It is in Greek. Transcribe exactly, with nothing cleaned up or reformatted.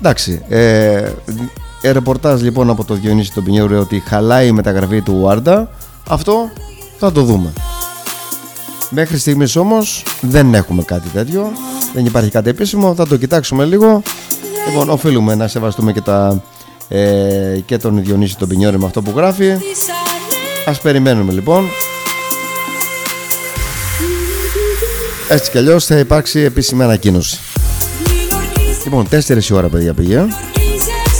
Εντάξει, ε, ε, ρεπορτάζ λοιπόν από το Διονύση τον Πινιούρη ότι χαλάει η μεταγραφή του Άρντα. Αυτό θα το δούμε. Μέχρι στιγμής όμως δεν έχουμε κάτι τέτοιο. Δεν υπάρχει κάτι επίσημο, θα το κοιτάξουμε λίγο. Λοιπόν, οφείλουμε να σεβαστούμε και, τα, ε, και τον Διονύση τον Πινιούρη με αυτό που γράφει. Ας περιμένουμε λοιπόν. Έτσι κι αλλιώς θα υπάρξει επίσημη ανακοίνωση. Λοιπόν, τέσσερις η ώρα παιδιά πήγε.